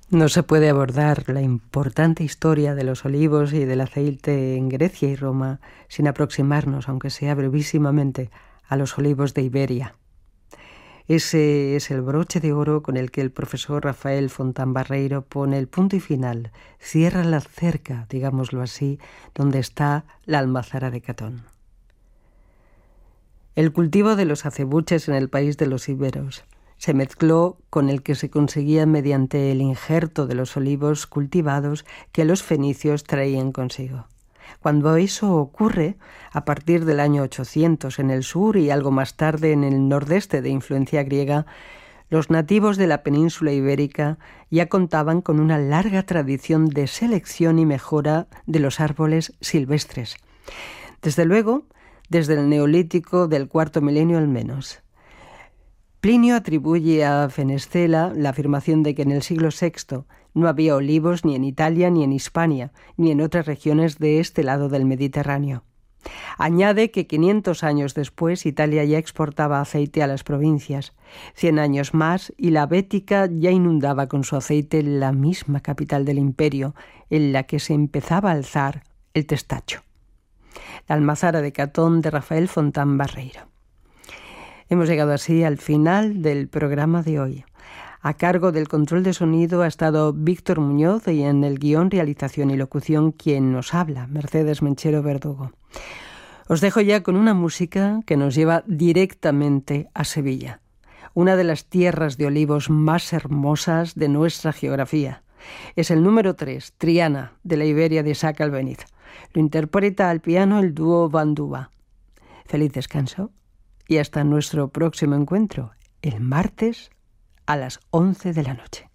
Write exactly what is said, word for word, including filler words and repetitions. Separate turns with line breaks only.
No se puede abordar la importante historia de los olivos y del aceite en Grecia y Roma sin aproximarnos, aunque sea brevísimamente, a los olivos de Iberia. Ese es el broche de oro con el que el profesor Rafael Fontán Barreiro pone el punto y final, cierra la cerca, digámoslo así, donde está la almazara de Catón. El cultivo de los acebuches en el país de los íberos se mezcló con el que se conseguía mediante el injerto de los olivos cultivados que los fenicios traían consigo. Cuando eso ocurre, a partir del año ochocientos en el sur y algo más tarde en el nordeste de influencia griega, los nativos de la península ibérica ya contaban con una larga tradición de selección y mejora de los árboles silvestres. Desde luego, desde el neolítico del cuarto milenio al menos. Plinio atribuye a Fenestela la afirmación de que en el siglo sexto no había olivos ni en Italia, ni en Hispania, ni en otras regiones de este lado del Mediterráneo. Añade que quinientos años después Italia ya exportaba aceite a las provincias. Cien años más y la Bética ya inundaba con su aceite la misma capital del imperio, en la que se empezaba a alzar el testacho. La almazara de Catón de Rafael Fontán Barreiro. Hemos llegado así al final del programa de hoy. A cargo del control de sonido ha estado Víctor Muñoz y en el guión, realización y locución quien nos habla, Mercedes Menchero Verdugo. Os dejo ya con una música que nos lleva directamente a Sevilla, una de las tierras de olivos más hermosas de nuestra geografía. Es el número tres, Triana, de la Iberia de Isaac Albéniz. Lo interpreta al piano el dúo Bandúa. Feliz descanso. Y hasta nuestro próximo encuentro, el martes a las once de la noche.